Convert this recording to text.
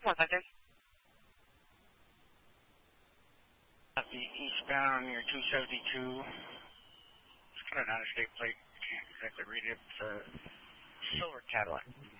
One second. The eastbound near 272. It's got an out-of-state plate. Can't exactly read it. It's a silver Cadillac.